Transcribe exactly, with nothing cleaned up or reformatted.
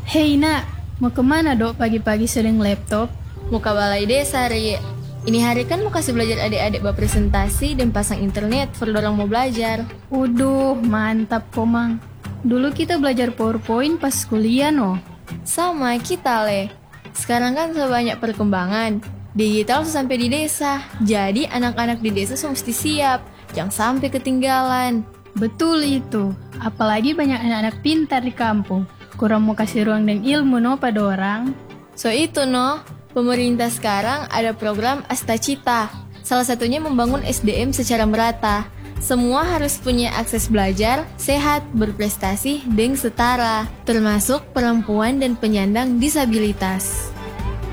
Hei nak, mau kemana dok pagi-pagi sedang laptop? Mau ke balai desa, Ri. Ini hari kan mau kasih belajar adik-adik buat presentasi dan pasang internet for dorong mau belajar. Waduh, mantap komang. Dulu kita belajar PowerPoint pas kuliah no. Sama kita, Le. Sekarang kan banyak perkembangan. Digital sampai di desa. Jadi anak-anak di desa mesti siap. Jangan sampai ketinggalan. Betul itu. Apalagi banyak anak-anak pintar di kampung. Kurang mau kasih ruang dan ilmu no pada orang. So itu no, pemerintah sekarang ada program Astacita. Salah satunya membangun S D M secara merata. Semua harus punya akses belajar, sehat, berprestasi, dan setara. Termasuk perempuan dan penyandang disabilitas.